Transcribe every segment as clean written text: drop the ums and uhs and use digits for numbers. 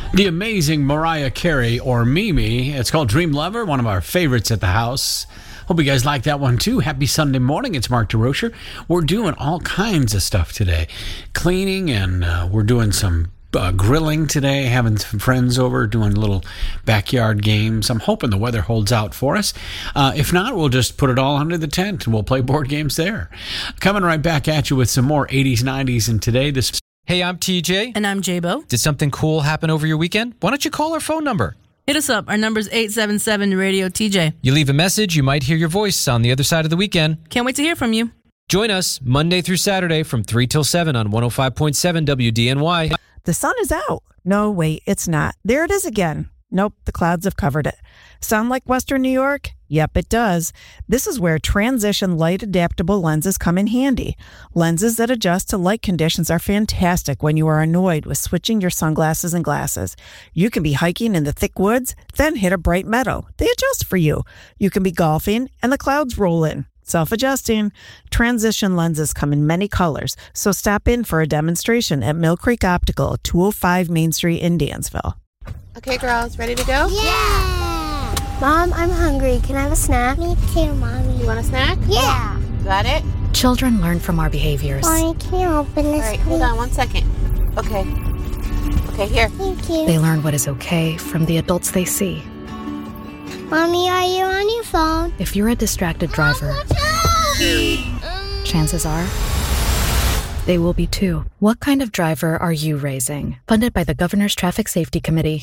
The amazing Mariah Carey, or Mimi. It's called Dream Lover, one of our favorites at the house. Hope you guys like that one too. Happy Sunday morning. It's Mark DeRocher. We're doing all kinds of stuff today. Cleaning, and we're doing some grilling today, having some friends over, doing little backyard games. I'm hoping the weather holds out for us. If not, we'll just put it all under the tent and we'll play board games there. Coming right back at you with some more 80s, 90s, and today. Hey, I'm TJ. And I'm J-Bo. Did something cool happen over your weekend? Why don't you call our phone number? Hit us up. Our number's 877-RADIO-TJ. You leave a message, you might hear your voice on the other side of the weekend. Can't wait to hear from you. Join us Monday through Saturday from 3 till 7 on 105.7 WDNY. The sun is out. No, wait, it's not. There it is again. Nope, the clouds have covered it. Sound like Western New York? Yep, it does. This is where Transition Light Adaptable lenses come in handy. Lenses that adjust to light conditions are fantastic when you are annoyed with switching your sunglasses and glasses. You can be hiking in the thick woods, then hit a bright meadow. They adjust for you. You can be golfing, and the clouds roll in. Self-adjusting. Transition lenses come in many colors, so stop in for a demonstration at Mill Creek Optical, 205 Main Street in Dansville. Okay, girls, ready to go? Yeah! Mom, I'm hungry. Can I have a snack? Me too, Mommy. You want a snack? Yeah! Got it? Children learn from our behaviors. Mommy, can you open this, All right, hold on 1 second. Okay. Okay, here. Thank you. They learn what is okay from the adults they see. Mommy, are you on your phone? If you're a distracted driver, chances are they will be too. What kind of driver are you raising? Funded by the Governor's Traffic Safety Committee.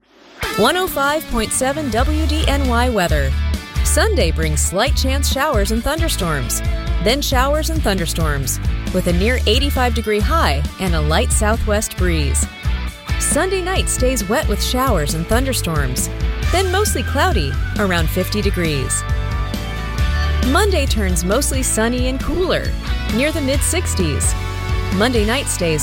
105.7 WDNY weather. Sunday brings slight chance showers and thunderstorms. Then showers and thunderstorms, with a near 85-degree high and a light southwest breeze. Sunday night stays wet with showers and thunderstorms, then mostly cloudy, around 50 degrees. Monday turns mostly sunny and cooler, near the mid-60s. Monday night stays